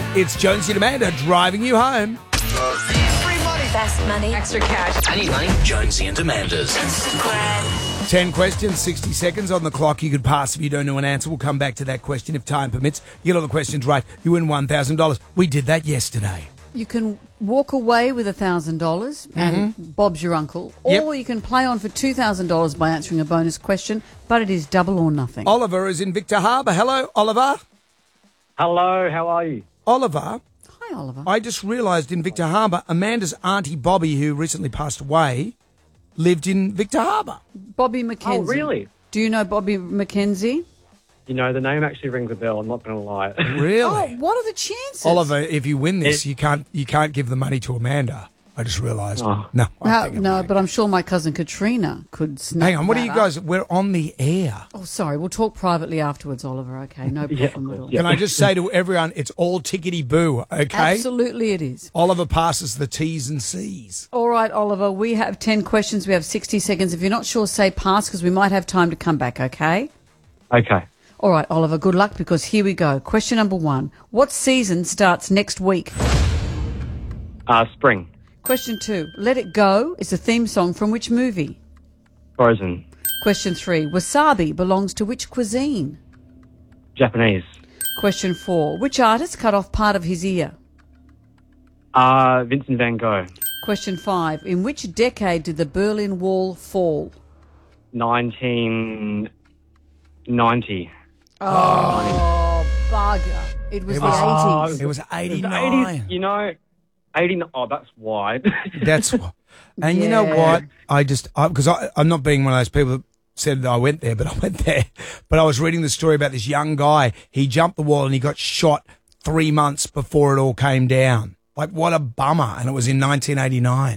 It's Jonesy and Amanda driving you home. Free money. Best money. Extra cash. I need money. Jonesy and Amanda's. 10 questions, 60 seconds on the clock. You could pass if you don't know an answer. We'll come back to that question if time permits. You get all the questions right, you win $1,000. We did that yesterday. You can walk away with $1,000 and Bob's your uncle, or you can play on for $2,000 by answering a bonus question, but it is double or nothing. Oliver is in Victor Harbour. Hello, Oliver. Hello, how are you? Oliver, Hi, Oliver. I just realised in Victor Harbour, Amanda's auntie Bobby, who recently passed away, lived in Victor Harbour. Bobby McKenzie. Oh, really? Do you know Bobby McKenzie? You know, the name actually rings a bell, I'm not going to lie. Really? Oh, what are the chances? Oliver, if you win this, you can't give the money to Amanda. I just realised. Oh. No, But I'm sure my cousin Katrina could snap hang on, what are that you up. guys? We're on the air. Oh, sorry. We'll talk privately afterwards, Oliver. Okay, no problem at all. Can I just say to everyone, it's all tickety-boo, okay? Absolutely it is. Oliver passes the T's and C's. All right, Oliver, we have 10 questions. We have 60 seconds. If you're not sure, say pass because we might have time to come back, okay? Okay. All right, Oliver, good luck because here we go. Question number 1. What season starts next week? Spring. Question 2. Let It Go is the theme song from which movie? Frozen. Question 3. Wasabi belongs to which cuisine? Japanese. Question 4. Which artist cut off part of his ear? Vincent van Gogh. Question 5. In which decade did the Berlin Wall fall? 1990. Oh, bugger. It was the 80s. It was The 89. 80s, you know, 89. Oh, that's why. That's what. And you know what? Because I'm not being one of those people that said that I went there, but I went there. But I was reading the story about this young guy. He jumped the wall and he got shot 3 months before it all came down. Like, what a bummer. And it was in 1989.